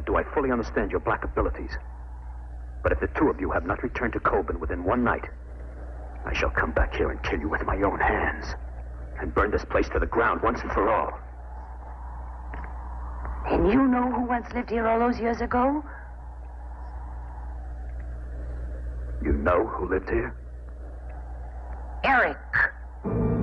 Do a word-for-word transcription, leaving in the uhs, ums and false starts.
do I fully understand your black abilities. But if the two of you have not returned to Coburn within one night, I shall come back here and kill you with my own hands and burn this place to the ground once and for all. And you know who once lived here all those years ago? You know who lived here? Eric.